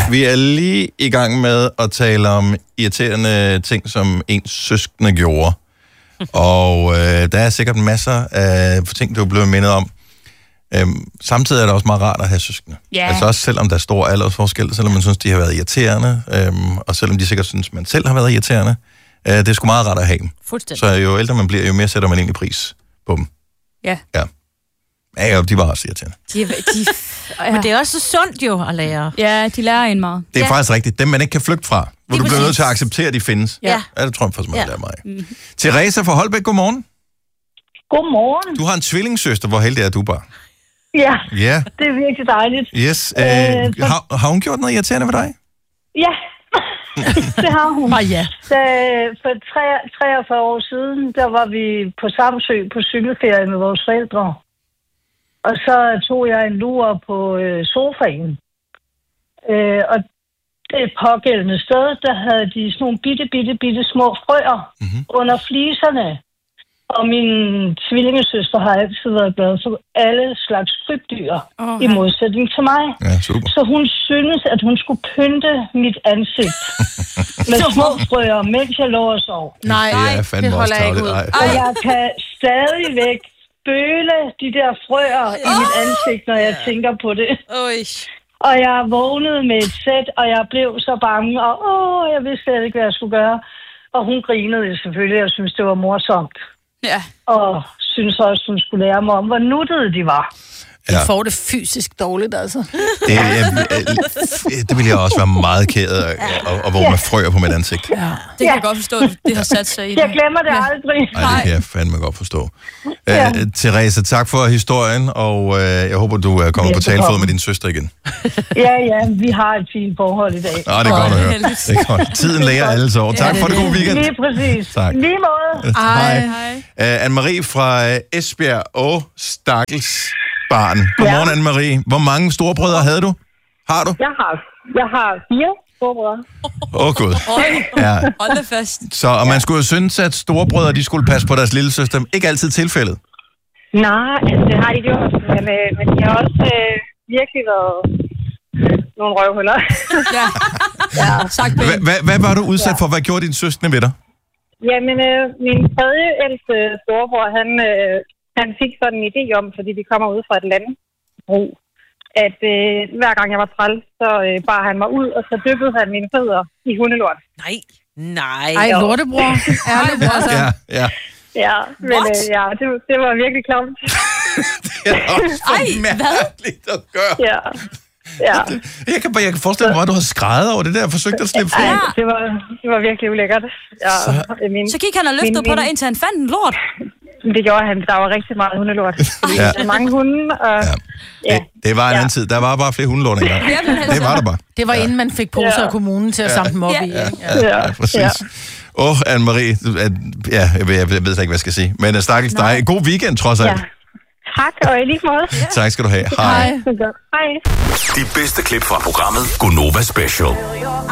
Vi er lige i gang med at tale om irriterende ting, som ens søskende gjorde. Og der er sikkert masser af ting, du er blevet mindet om. Samtidig er det også meget rart at have søskende. Ja. Altså også selvom der er stor aldersforskel, selvom man synes, de har været irriterende, og selvom de sikkert synes, man selv har været irriterende. Det er sgu meget rart at have dem. Fuldstændig. Så jo ældre man bliver, jo mere sætter man egentlig pris på dem. Ja. Ja, de var også irriterende. Men det er også så sundt jo at lære. Ja, de lærer en meget. Det er faktisk rigtigt. Dem, man ikke kan flygte fra. Hvor du bliver nødt til at acceptere, at de findes. Ja. Det tror jeg faktisk, man lærer mig. Teresa fra Holbæk, godmorgen. Godmorgen. Du har en tvillingssøster. Hvor heldig er du bare? Ja, Ja. det er virkelig dejligt. Yes. Har hun gjort noget irriterende ved dig? Ja, det har hun. Ja. For 43 år siden, der var vi på Samsø på cykelferie med vores forældre. Og så tog jeg en lur på sofaen. Og det pågældende sted, der havde de sådan nogle bitte små frøer under fliserne. Og min tvillingesøster har altid været glad for alle slags krybdyr, i modsætning til mig. Ja, super. Så hun synes, at hun skulle pynte mit ansigt med små frøer, mens jeg lå og sov. Nej, det holder jeg ikke ud. Og jeg kan stadigvæk føle de der frøer i mit ansigt, når jeg tænker på det. Og jeg vågnede med et sæt, og jeg blev så bange, og jeg vidste slet ikke, hvad jeg skulle gøre. Og hun grinede selvfølgelig, og syntes, det var morsomt. Ja. Og synes også, hun skulle lære mig om, hvor nuttede de var. Du får det fysisk dårligt, altså. Det ville jeg også være meget ked af, at vågne med frøer på mit ansigt. Ja. Det kan jeg godt forstå, det har sat sig i det. Jeg glemmer det aldrig. Nej, det kan jeg fandme godt forstå. Teresa, tak for historien, og jeg håber, du er kommet på talefod med din søster igen. Ja, vi har et fint forhold i dag. Det er godt at høre. Det er godt. Tiden lærer alle så. Tak for det gode weekend. Lige præcis. Tak. Lige måde. Hej. Anne-Marie fra Esbjerg. Stakkels barn. Godmorgen, Anne-Marie. Hvor mange storebrødre havde du? Har du? Jeg har 4 storebrødre. Gud. Ja. Hold det fast. Så og man skulle jo synes, at storebrødre, de skulle passe på deres lille søster. Ikke altid tilfældet. Nej, det har de gjort. Men de har også virkelig været nogle røvhuller. Hvad var du udsat for? Hvad gjorde din søskende ved dig? Jamen, min tredje ældste storebror, han fik sådan en idé om, fordi vi kommer ud fra et landbrug, at hver gang jeg var træl, så bar han mig ud, og så dyppede han mine fødder i hundelort. Nej. Ej, lortebror. Ærligt, altså. Ja. Ja, men det var virkelig klamt. Det er også for mærkeligt at gøre. Ja. Jeg kan forestille mig, at du har skræddet over det der, og forsøgt at slippe fri. Ja, det var virkelig ulækkert. Ja, så gik han og løftede på dig, indtil han fandt en lort. Det gjorde han. Der var rigtig meget hundelort. Der var mange hunde, og... Det var en anden tid. Der var bare flere hundelort engang. Det var der bare. Det var inden man fik poser af kommunen til at samle dem op i. Ja, præcis. Anne-Marie, jeg ved ikke, hvad jeg skal sige. Men stakkels dig. God weekend, trods alt. Tak, og i lige måde. Tak skal du have. Hej. Hej. De bedste klip fra programmet Gonova Special.